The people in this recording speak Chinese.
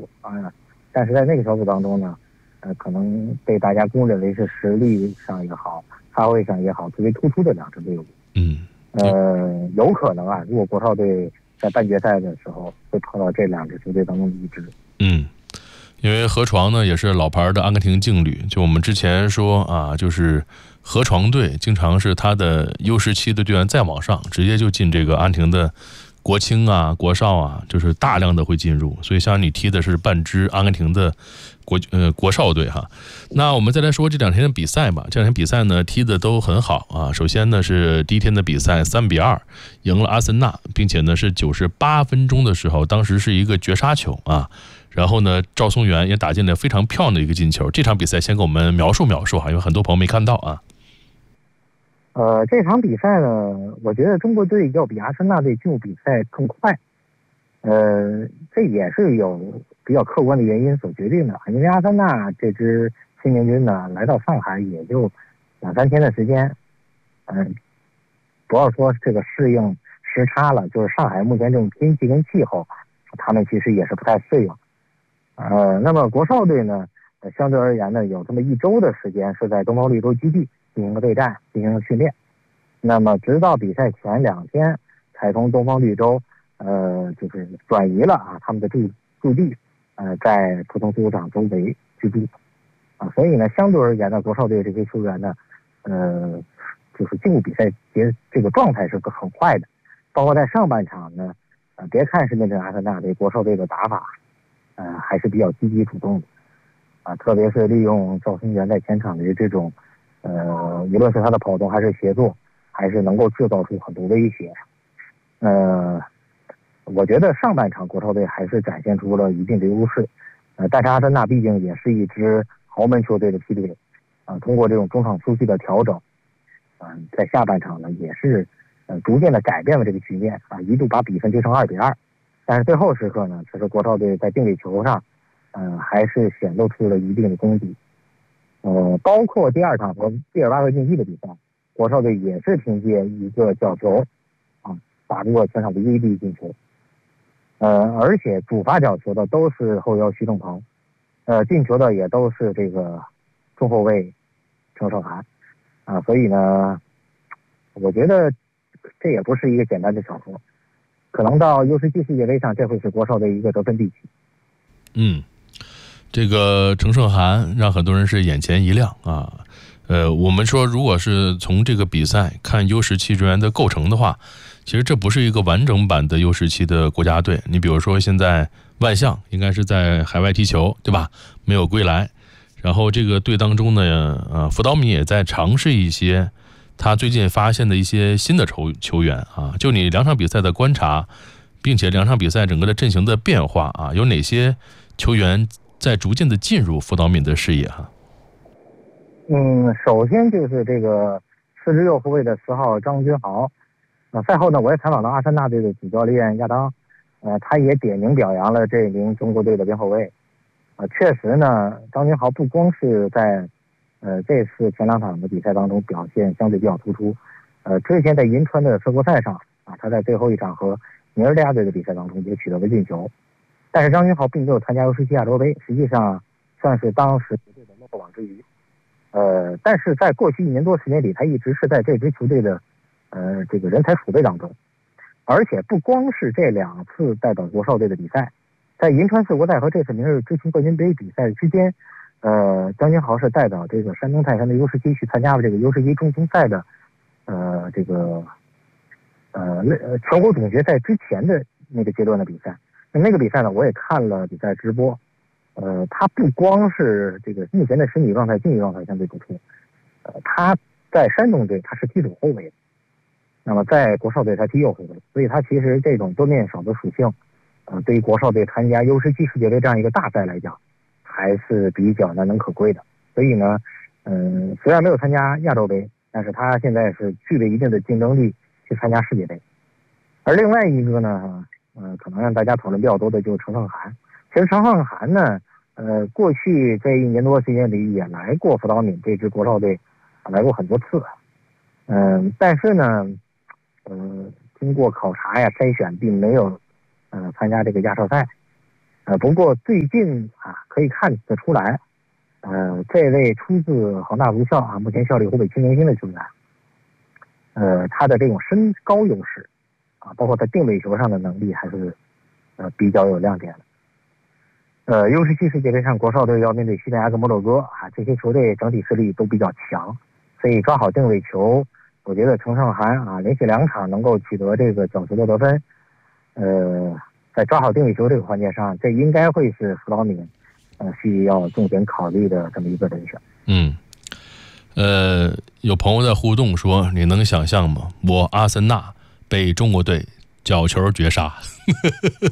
组但是在那个小组当中呢，可能被大家公认为是实力上也好，发挥上也好最为突出的两支队伍。有可能如果国少队在半决赛的时候会碰到这两支球队当中的一支。 因为河床呢也是老牌的阿根廷劲旅，就我们之前说就是河床队经常是他的 U17 的队员再往上直接就进这个阿根廷的国青国少就是大量的会进入，所以像你踢的是半支阿根廷的国少队哈。那我们再来说这两天的比赛吧。这两天比赛呢踢的都很好首先呢是第一天的比赛3-2赢了阿森纳，并且呢是98分钟的时候，当时是一个绝杀球然后呢赵松元也打进了非常漂亮的一个进球。这场比赛先给我们描述描述因为很多朋友没看到这场比赛呢，我觉得中国队要比阿森纳队进入比赛更快。这也是有比较客观的原因所决定的。因为阿森纳这支新年军呢，来到上海也就2-3天的时间，不要说这个适应时差了，就是上海目前这种天气跟气候，他们其实也是不太适应。那么国少队呢，相对而言呢，有这么1周的时间是在东方绿洲基地进行了备战，进行了训练。那么直到比赛前2天才从东方绿洲就是转移了他们的驻地在浦东足球场周围居住所以呢相对而言呢，国少队这些球员呢就是进入比赛这个状态是很快的。包括在上半场呢别看是面对阿森纳队，国少队的打法还是比较积极主动的特别是利用赵松元在前场的这种无论是他的跑动还是协作，还是能够制造出很多威胁。我觉得上半场国少队还是展现出了一定的优势。但是阿森纳毕竟也是一支豪门球队的梯队通过这种中场出去的调整在下半场呢也是逐渐的改变了这个局面一度把比分追成2-2。但是最后时刻呢，其实国少队在定位球上还是显露出了一定的功底。包括第2场和毕尔巴鄂竞技的比赛，国少队也是凭借一个角球打入了全场唯一的进球。而且主罚角球的都是后腰徐正鹏，进球的也都是这个中后卫程胜涵所以呢，我觉得这也不是一个简单的小说，可能到U17世界杯上，这会是国少队一个得分利器。 这个程胜涵让很多人是眼前一亮我们说如果是从这个比赛看 U17 人员的构成的话，其实这不是一个完整版的 U17 的国家队。你比如说现在万象应该是在海外踢球，对吧？没有归来。然后这个队当中呢福岛米也在尝试一些他最近发现的一些新的球员就你2场比赛的观察，并且2场比赛整个的阵型的变化有哪些球员在逐渐的进入福岛敏的视野首先就是这个4支右后卫的10号张君豪。赛后呢，我也采访到阿森纳队的主教练亚当，他也点名表扬了这名中国队的边后卫。确实呢，张君豪不光是在这次前2场的比赛当中表现相对比较突出，之前在银川的社国赛上他在最后一场和尼日利亚队的比赛当中也取得了进球。但是张君豪并没有参加U17亚洲杯，实际上算是当时球队的漏网之鱼。但是在过去1年多时间里，他一直是在这支球队的这个人才储备当中。而且不光是这2次代表国少队的比赛，在银川世国赛和这次明日之星冠军杯比赛之间，张君豪是代表这个山东泰山的 U17去参加了这个 U17中锋赛的这个全国总决赛之前的那个阶段的比赛。那个比赛呢，我也看了比赛直播。他不光是这个目前的身体状态、竞技状态相对不错，他在山东队他是踢左后卫的，那么在国少队他踢右后卫，所以他其实这种多面手的属性，对于国少队参加 U17世界杯这样一个大赛来讲，还是比较难能可贵的。所以呢，虽然没有参加亚洲杯，但是他现在是具备一定的竞争力去参加世界杯。而另外一个呢，可能让大家讨论比较多的就是程胜涵。其实程胜涵呢，过去这1年多时间里也来过福岛敏这支国少队，来过很多次。但是呢，经过考察呀筛选，并没有参加这个亚少赛。 不过最近可以看得出来，这位出自恒大足校目前效力湖北青年星的球员，他的这种身高优势包括他定位球上的能力还是比较有亮点的。U17世界杯上，国少队要面对西班牙跟摩洛哥这些球队整体实力都比较强，所以抓好定位球，我觉得程胜涵连续2场能够取得这个角球的得分，在抓好定位球这个环节上，这应该会是福劳敏需要重点考虑的这么一个人选。 有朋友在互动说，你能想象吗？我阿森纳被中国队角球绝杀。